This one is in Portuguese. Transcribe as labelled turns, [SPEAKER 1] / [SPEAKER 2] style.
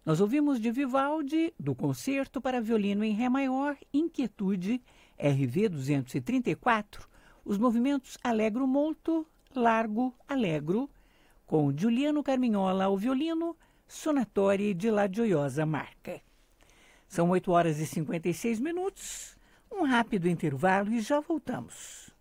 [SPEAKER 1] Nós ouvimos de Vivaldi, do Concerto para Violino em Ré Maior, Inquietude, RV 234, os movimentos Allegro molto, Largo, Allegro, com Giuliano Carmignola ao violino, Sonatori de La Gioiosa Marca. São 8 horas e 56 minutos, um rápido intervalo e já voltamos.